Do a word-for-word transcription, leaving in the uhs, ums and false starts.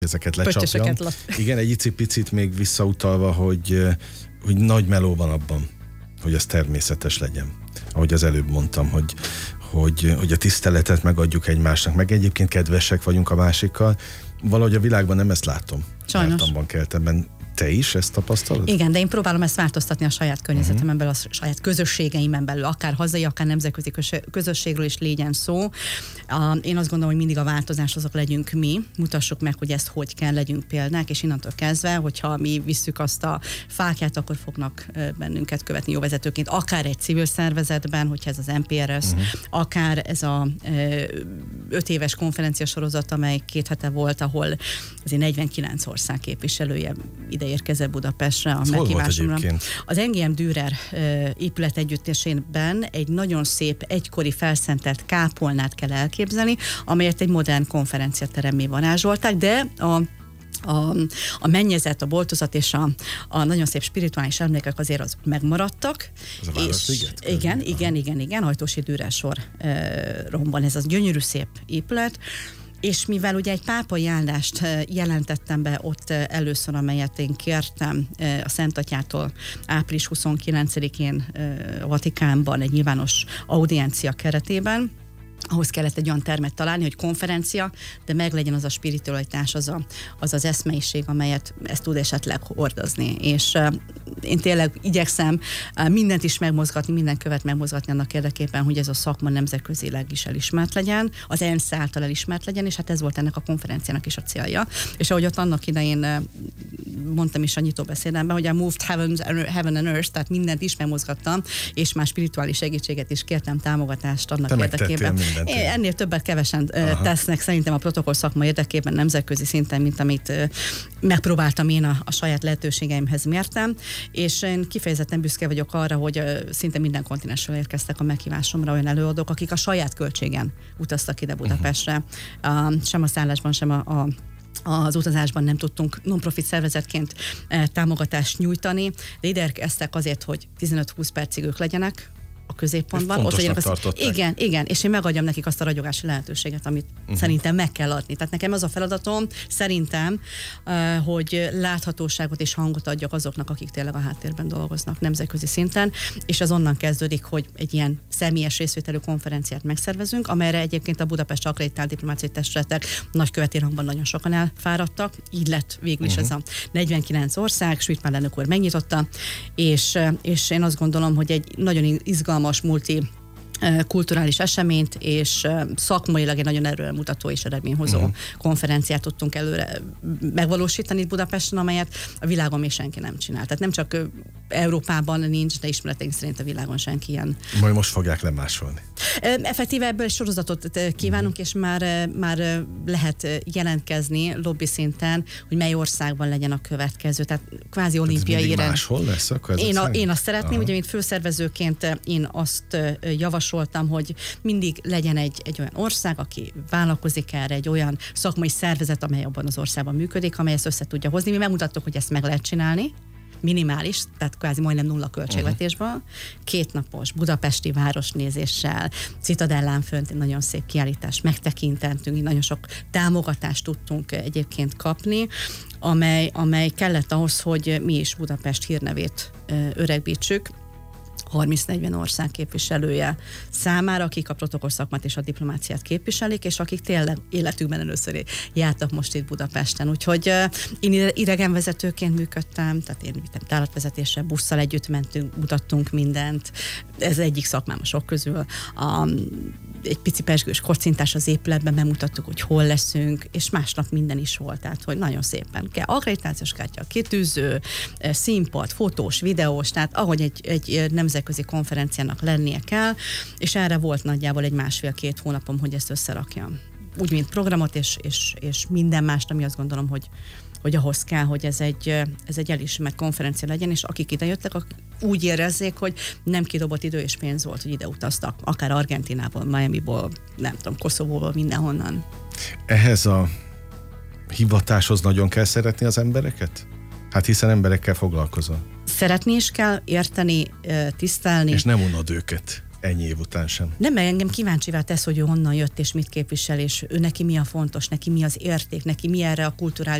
ezeket lecsapjam. Igen, egy icipicit még visszautalva, hogy, hogy nagy meló van abban, hogy ez természetes legyen. Ahogy az előbb mondtam, hogy, hogy, hogy a tiszteletet megadjuk egymásnak, meg egyébként kedvesek vagyunk a másikkal. Valahogy a világban nem ezt látom. Sajnos. Jártamban, keltemben. Te is ezt tapasztalod? Igen, de én próbálom ezt változtatni a saját környezetemen belül, a saját közösségeimen belül, akár hazai, akár nemzetközi közösségről is legyen szó. Én azt gondolom, hogy mindig a változás azok legyünk mi, mutassuk meg, hogy ezt hogy kell, legyünk példák, és innentől kezdve, hogyha mi visszük azt a fákját, akkor fognak bennünket követni jó vezetőként, akár egy civil szervezetben, hogyha ez az em pé er es, uh-huh. akár ez a öt éves konferencia sorozat, amely két hete volt, ahol azért negyvenkilenc ország képviselője ide érkezett Budapestre a meghívásomra. Az Engem Dürer épület együttesében egy nagyon szép, egykori felszentelt kápolnát kell elképzelni, amelyet egy modern konferenciateremmé varázsolták, de a A, a mennyezet, a boltozat és a, a nagyon szép spirituális emlékek azért azok megmaradtak. Az a Városliget? Igen, igen, igen, igen, igen, Hajtósi Dürer soromban ez az gyönyörű szép épület, és mivel ugye egy pápai állást jelentettem be ott először, amelyet én kértem a Szent Atyától április huszonkilencedikén a Vatikánban egy nyilvános audiencia keretében, ahhoz kellett egy olyan termet találni, hogy konferencia, de meglegyen az a spiritualitás, az a, az, az eszmeiség, amelyet ezt tud esetleg hordozni. És uh, én tényleg igyekszem uh, mindent is megmozgatni, minden követ megmozgatni annak érdekében, hogy ez a szakma nemzetközileg is elismert legyen, az ENSZ által elismert legyen, és hát ez volt ennek a konferenciának is a célja. És ahogy ott annak idején uh, mondtam is a nyitóbeszédemben, hogy a Moved Heaven, Heaven and Earth, tehát mindent is megmozgattam, és már spirituális segítséget is kértem, támogatást annak Te érdekében. Ennél többet kevesen Aha. tesznek szerintem a protokoll szakma érdekében nemzetközi szinten, mint amit megpróbáltam én a, a saját lehetőségeimhez mértem, és én kifejezetten büszke vagyok arra, hogy szinte minden kontinensről érkeztek a meghívásomra olyan előadók, akik a saját költségen utaztak ide Budapestre. Uh-huh. Sem a szállásban, sem a, a az utazásban nem tudtunk non-profit szervezetként támogatást nyújtani, de ide érkeztek azért, hogy tizenöt-húsz percig ők legyenek a középpontban. Ott az, igen, igen, és én megadjam nekik azt a ragyogási lehetőséget, amit uh-huh. szerintem meg kell adni. Tehát nekem az a feladatom, szerintem, uh, hogy láthatóságot és hangot adjak azoknak, akik tényleg a háttérben dolgoznak nemzetközi szinten, és az onnan kezdődik, hogy egy ilyen személyes részvételű konferenciát megszervezünk, amelyre egyébként a Budapest akreditált diplomáciai testületek nagyköveti rangban nagyon sokan elfáradtak. Így lett végül is uh-huh. ez a negyvenkilenc ország, Schmidt elnök úr megnyitotta, és, és én azt gondolom, hogy egy nagyon izgalmas multi kulturális eseményt, és szakmailag egy nagyon erőmutató és eredményhozó uh-huh. konferenciát tudtunk előre megvalósítani Budapesten, amelyet a világon még senki nem csinál. Tehát nem csak Európában nincs, de ismereteink szerint a világon senki ilyen. Majd most fogják lemásolni. Effektíve ebből egy sorozatot kívánunk, uh-huh. és már, már lehet jelentkezni lobby szinten, hogy mely országban legyen a következő. Tehát kvázi olimpiai rend. Máshol lesz akkor én, a, én azt szeretném, Aha. ugye, mint főszervezőként én azt javasoltam, hogy mindig legyen egy, egy olyan ország, aki vállalkozik erre, egy olyan szakmai szervezet, amely abban az országban működik, amely ezt össze tudja hozni. Mi megmutattuk, hogy ezt meg lehet csinálni, minimális, tehát kvázi majdnem nulla költségvetésben, uh-huh. kétnapos budapesti városnézéssel, Citadellán fönt nagyon szép kiállítást megtekintentünk, nagyon sok támogatást tudtunk egyébként kapni, amely, amely kellett ahhoz, hogy mi is Budapest hírnevét öregbítsük, harminc-negyven ország képviselője számára, akik a protokoll szakmát és a diplomáciát képviselik, és akik tényleg életükben először jártak most itt Budapesten. Úgyhogy uh, én idegenvezetőként működtem, tehát én vittem tárlatvezetésre, busszal együtt mentünk, mutattunk mindent. Ez egyik szakmám a sok közül. Um, egy pici pezsgős kocintás az épületben, bemutattuk, hogy hol leszünk, és másnap minden is volt, tehát hogy nagyon szépen kell akkreditációs kártya, kitűző, színpad, fotós, videós, tehát ahogy egy, egy nemzetközi konferenciának lennie kell, és erre volt nagyjából egy másfél-két hónapom, hogy ezt összerakjam. Úgy, mint programot, és, és, és minden mást, ami azt gondolom, hogy hogy ahhoz kell, hogy ez egy, ez egy elismert konferencia legyen, és akik idejöttek, akik úgy érezzék, hogy nem kidobott idő és pénz volt, hogy ide utaztak, akár Argentinából, Miamiból, nem tudom, Koszovóból, mindenhonnan. Ehhez a hivatáshoz nagyon kell szeretni az embereket? Hát hiszen emberekkel foglalkozol. Szeretni is kell, érteni, tisztelni. És nem unod őket. ennyi év után sem. Nem, mert engem kíváncsivá tesz, hogy ő honnan jött és mit képvisel, és ő neki mi a fontos, neki mi az érték, neki mi erre a kulturális